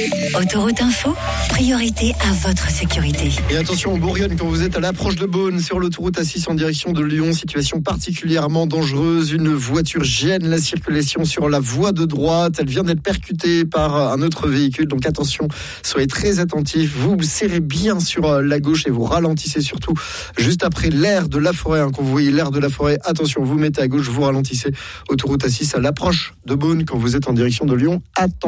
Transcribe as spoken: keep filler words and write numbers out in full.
Autoroute Info, priorité à votre sécurité. Et attention en Bourgogne, quand vous êtes à l'approche de Beaune, sur l'autoroute A six en direction de Lyon, situation particulièrement dangereuse. Une voiture gêne la circulation sur la voie de droite. Elle vient d'être percutée par un autre véhicule. Donc attention, soyez très attentifs. Vous serrez bien sur la gauche et vous ralentissez surtout juste après l'aire de la forêt. Hein, quand vous voyez l'aire de la forêt, attention, vous mettez à gauche, vous ralentissez. Autoroute A six à l'approche de Beaune quand vous êtes en direction de Lyon. Attention.